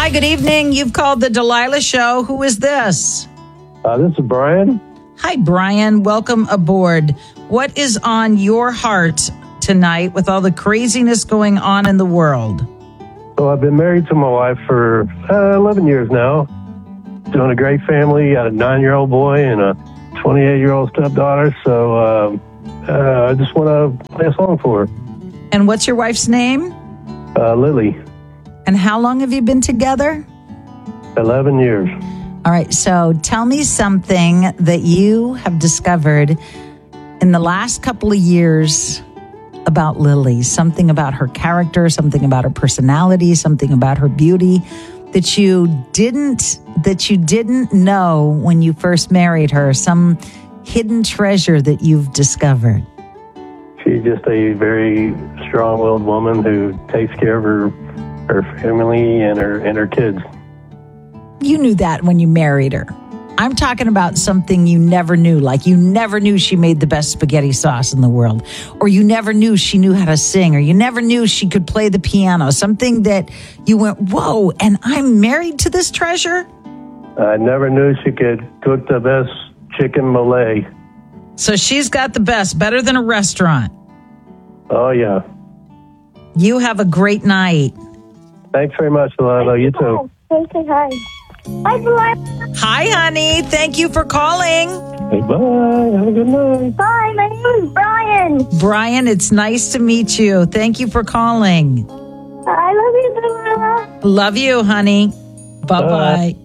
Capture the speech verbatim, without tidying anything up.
Hi, good evening. You've called the Delilah Show. Who is this? Uh, this is Brian. Hi, Brian. Welcome aboard. What is on your heart tonight with all the craziness going on in the world? So I've been married to my wife for uh, eleven years now. Doing a great family. Got a nine-year-old boy and a twenty-eight-year-old stepdaughter. So uh, uh, I just want to play a song for her. And what's your wife's name? Uh, Lily. And how long have you been together? eleven years. All right, so tell me something that you have discovered in the last couple of years about Lily, something about her character, something about her personality, something about her beauty that you didn't that you didn't know when you first married her, some hidden treasure that you've discovered. She's just a very strong-willed woman who takes care of her her family and her and her kids. You knew that when you married her. I'm talking about something you never knew, like you never knew she made the best spaghetti sauce in the world, or you never knew she knew how to sing, or you never knew she could play the piano, something that you went, whoa, and I'm married to this treasure? I never knew she could cook the best chicken Malay. So she's got the best, better than a restaurant. Oh, yeah. You have a great night. Thanks very much, Delilah. You too. Say hi. Bye, Delilah. Hi, honey. Thank you for calling. Hey, bye. Have a good night. Bye, my name is Brian. Brian, it's nice to meet you. Thank you for calling. I love you, Delilah. Love you, honey. Bye-bye. Bye.